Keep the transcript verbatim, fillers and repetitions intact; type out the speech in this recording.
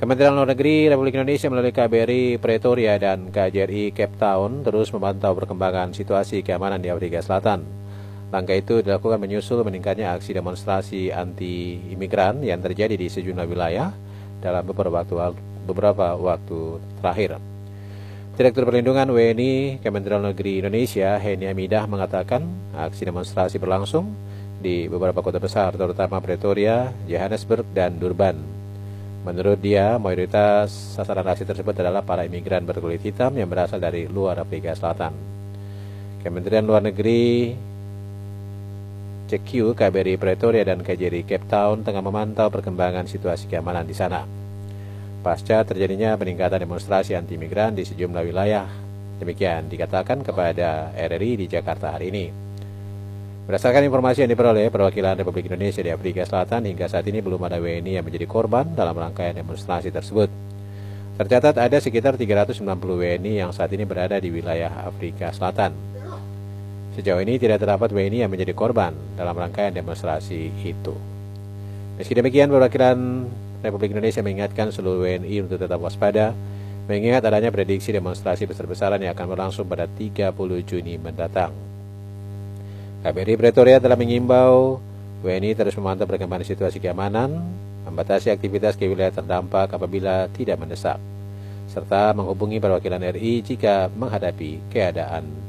Kementerian Luar Negeri Republik Indonesia melalui K B R I Pretoria dan K J R I Cape Town terus memantau perkembangan situasi keamanan di Afrika Selatan. Langkah itu dilakukan menyusul meningkatnya aksi demonstrasi anti-imigran yang terjadi di sejumlah wilayah dalam beberapa waktu, beberapa waktu terakhir. Direktur Perlindungan W N I Kementerian Luar Negeri Indonesia, Heni Amidah, mengatakan aksi demonstrasi berlangsung di beberapa kota besar, terutama Pretoria, Johannesburg, dan Durban. Menurut dia, mayoritas sasaran aksi tersebut adalah para imigran berkulit hitam yang berasal dari luar Afrika Selatan. Kementerian Luar Negeri C Q, K B R I Pretoria, dan K J R I Cape Town tengah memantau perkembangan situasi keamanan di sana pasca terjadinya peningkatan demonstrasi anti-imigran di sejumlah wilayah. Demikian dikatakan kepada R R I di Jakarta hari ini. Berdasarkan informasi yang diperoleh perwakilan Republik Indonesia di Afrika Selatan, hingga saat ini belum ada W N I yang menjadi korban dalam rangkaian demonstrasi tersebut. Tercatat ada sekitar tiga ratus sembilan puluh W N I yang saat ini berada di wilayah Afrika Selatan. Sejauh ini tidak terdapat W N I yang menjadi korban dalam rangkaian demonstrasi itu. Meski demikian, perwakilan Republik Indonesia mengingatkan seluruh W N I untuk tetap waspada, mengingat adanya prediksi demonstrasi besar-besaran yang akan berlangsung pada tiga puluh Juni mendatang. K B R I Pretoria telah mengimbau W N I terus memantau perkembangan situasi keamanan, membatasi aktivitas ke wilayah terdampak apabila tidak mendesak, serta menghubungi perwakilan R I jika menghadapi keadaan